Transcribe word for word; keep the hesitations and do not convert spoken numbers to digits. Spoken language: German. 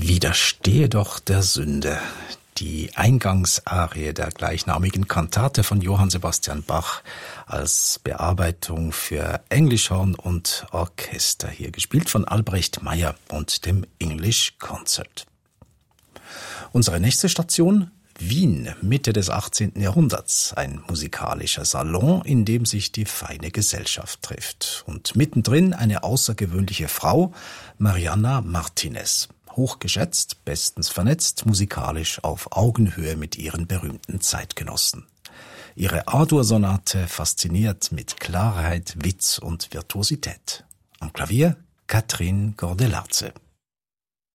Widerstehe doch der Sünde. Die Eingangsarie der gleichnamigen Kantate von Johann Sebastian Bach als Bearbeitung für Englischhorn und Orchester, hier gespielt von Albrecht Meyer und dem English Concert. Unsere nächste Station: Wien, Mitte des achtzehnten Jahrhunderts, ein musikalischer Salon, in dem sich die feine Gesellschaft trifft. Und mittendrin eine außergewöhnliche Frau, Marianna Martinez. Hochgeschätzt, bestens vernetzt, musikalisch auf Augenhöhe mit ihren berühmten Zeitgenossen. Ihre A-Dur-Sonate fasziniert mit Klarheit, Witz und Virtuosität. Am Klavier Katrin Gordelarze.